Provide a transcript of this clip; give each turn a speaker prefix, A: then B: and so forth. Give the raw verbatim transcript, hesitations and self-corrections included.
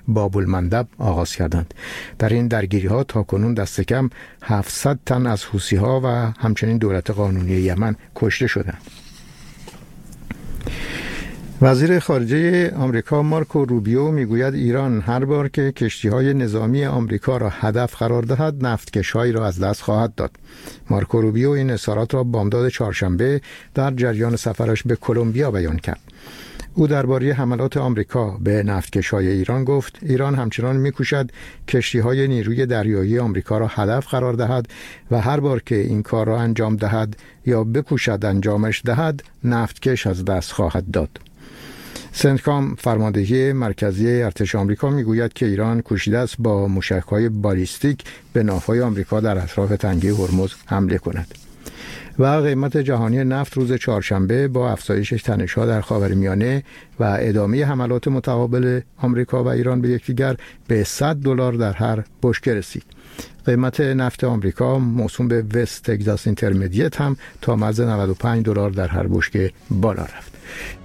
A: باب المندب آغاز کردند. در این درگیری‌ها تاکنون دست کم هفتصد تن از حوثی‌ها و همچنین دولت قانونی یمن کشته شدند. وزیر خارجه آمریکا مارکو روبیو میگوید ایران هر بار که کشتی‌های نظامی آمریکا را هدف قرار دهد نفتکش‌هایی را از دست خواهد داد. مارکو روبیو این اظهارات را بامداد چهارشنبه در جریان سفرش به کلمبیا بیان کرد. او درباره حملات آمریکا به نفتکش‌های ایران گفت ایران همچنان می‌کوشد کشتی‌های نیروی دریایی آمریکا را هدف قرار دهد و هر بار که این کار را انجام دهد یا بکوشد انجامش دهد نفتکش از دست خواهد داد. سنتکام فرماندهی مرکزی ارتش آمریکا میگوید که ایران کوشیده است با موشک‌های بالیستیک به ناوهای آمریکا در اطراف تنگه هرمز حمله کند. و قیمت جهانی نفت روز چهارشنبه با افزایش تنش‌ها در خاورمیانه و ادامه حملات متقابل آمریکا و ایران به یکدیگر به صد دلار در هر بشکه رسید. قیمت نفت آمریکا موسوم به وست تگزاس اینترمدیت هم تا مرز نود و پنج دلار در هر بشکه بالا رفت.